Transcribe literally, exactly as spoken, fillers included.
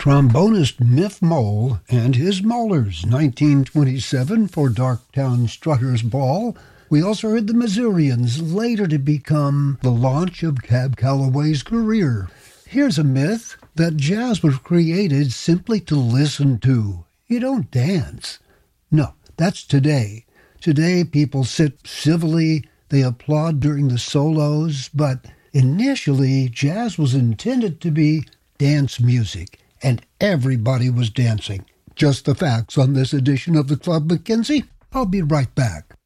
trombonist Miff Mole and his Maulers, nineteen twenty-seven for Darktown Strutters Ball. We also heard the Missourians, later to become the launch of Cab Calloway's career. Here's a myth that jazz was created simply to listen to. You don't dance. No, that's today. Today people sit civilly, they applaud during the solos, but initially jazz was intended to be dance music, and everybody was dancing. Just the facts on this edition of the Club McKenzie. I'll be right back.